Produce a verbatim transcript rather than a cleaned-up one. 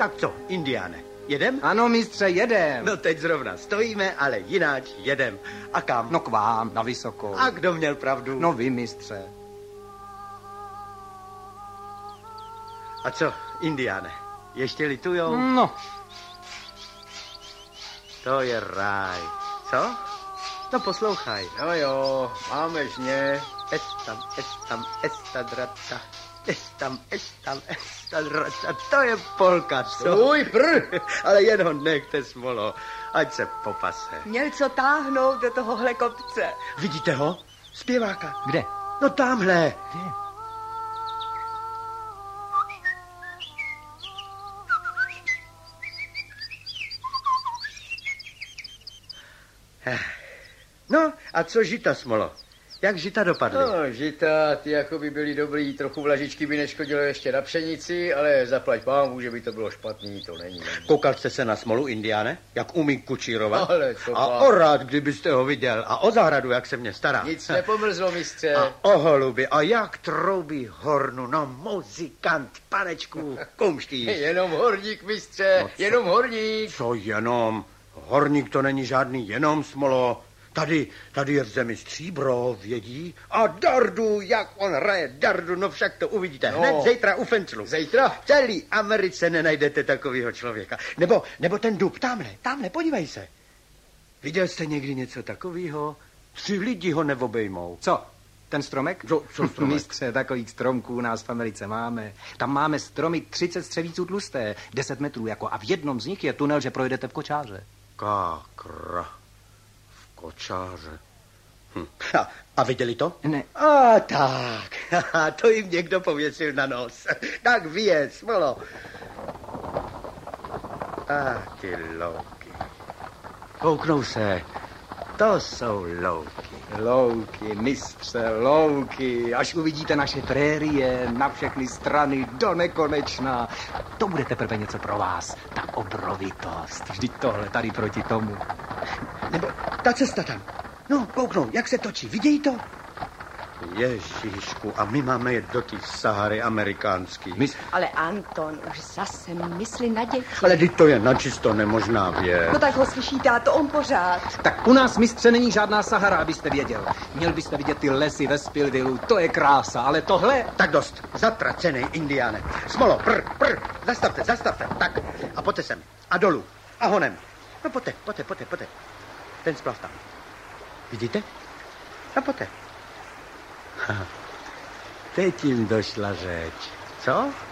Tak co, Indiáne, jedem? Ano, mistře, jedem. No teď zrovna stojíme, ale jináč jedem. A kam? No k vám, na vysokou. A kdo měl pravdu? No vy, mistře. A co, Indiáne, ještě litujou? No. To je ráj. Co? No poslouchaj. No jo, máme žně. Estam, estam, estadrata. Estam, estam, estadrata. To je polka, co? Svůj pr! Ale jen ho nechte, Smolo. Ať se popase. Měl co táhnout do tohohle kopce. Vidíte ho? Zpěváka. Kde? No tamhle. Kde? No, a co žita, Smolo? Jak žita dopadly? No, žita, ty jako by byly dobrý, trochu vlažičky by neškodilo ještě na pšenici, ale zaplať pámu, že by to bylo špatný, to není. Koukal jste se na Smolu, Indiáne? Jak umí kučírovat? Ale co A pak? o rád, kdybyste ho viděl. A o zahradu, jak se mě stará. Nic nepomrzlo, mistře. A o holuby. A jak troubí hornu. No, muzikant, panečku, kumští. Jenom horník, mistře, No co? jenom horník. Co jenom? Horník to není žádný jenom, Smolo. Tady, tady je v zemi stříbro, vědí? A dardu, jak on hraje dardu, no však to uvidíte. No. Hned zítra u Fenclu. Zítra? V celý Americe nenajdete takového člověka. Nebo, nebo ten dub, tamhle, tamhle, podívej se. Viděl jste někdy něco takového? Tři lidi ho neobejmou. Co? Ten stromek? Co, co stromek? Mistře, takových stromků u nás v Americe máme. Tam máme stromy třicet střevíců tlusté, deset metrů jako, a v jednom z nich je tunel, že projedete v kočáře. Kákra. V kočáře. Hm. A, a viděli to? Ne. A tak. To jim někdo pověsil na nos. Tak vyjez, Smolo. A ty louky. Kouknou se. To jsou louky. Louky, mistře, louky. Až uvidíte naše prérie na všechny strany do nekonečna. To bude teprve něco pro vás. Ta obrovitost. Vždyť tohle tady proti tomu. Nebo ta cesta tam. No, kouknou, jak se točí. Vidějí to? Ježíšku, a my máme jet do té Sahary amerikánský. My... Ale Anton, už zase myslí na děti. Ale teď to je načisto nemožná věc. No tak ho slyší táto, on pořád. Tak u nás, mistře, není žádná Sahara, abyste věděl. Měl byste vidět ty lesy ve Spildilu, to je krása, ale tohle... Tak dost, zatracený Indiáne. Smolo, prr, prr, zastavte, zastavte, tak. A pojďte sem, a dolů, a honem. No pojďte, pojďte, pojďte, pojďte. Ten splav tam. Vidíte? No pojďte. Ha, teď jim došla řeč. Co?